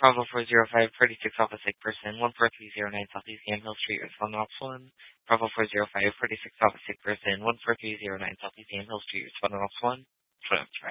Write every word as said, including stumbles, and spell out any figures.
Bravo four zero five, forty-six Alpha Sig person, one four three zero nine Southeast Yamhill Street, respond ops one. Bravo four zero five, forty-six Alpha Sig person, one four three zero nine Southeast Yamhill Street, respond ops one.